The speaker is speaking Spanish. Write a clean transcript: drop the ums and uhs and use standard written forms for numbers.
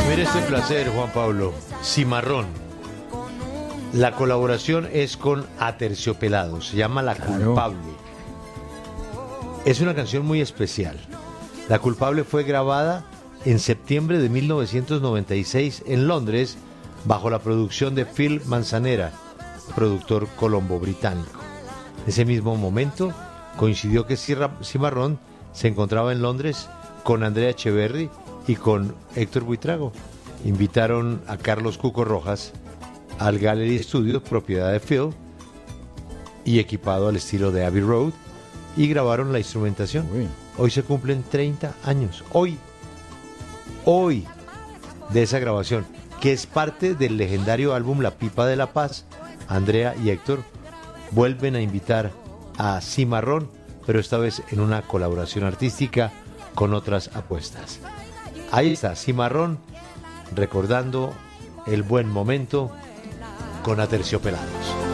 Mire este placer, Juan Pablo. Cimarrón. La colaboración es con Aterciopelados. Se llama La Culpable. Es una canción muy especial. La Culpable fue grabada en septiembre de 1996 en Londres bajo la producción de Phil Manzanera, productor colombo-británico. En ese mismo momento coincidió que Cimarrón se encontraba en Londres con Andrea Echeverry y con Héctor Buitrago. Invitaron a Carlos Cuco Rojas al Gallery Studio, propiedad de Phil, y equipado al estilo de Abbey Road, y grabaron la instrumentación. Hoy se cumplen 30 años. Hoy, de esa grabación, que es parte del legendario álbum La Pipa de la Paz. Andrea y Héctor vuelven a invitar a Cimarrón, pero esta vez en una colaboración artística con otras apuestas. Ahí está, Cimarrón, recordando el buen momento con Aterciopelados.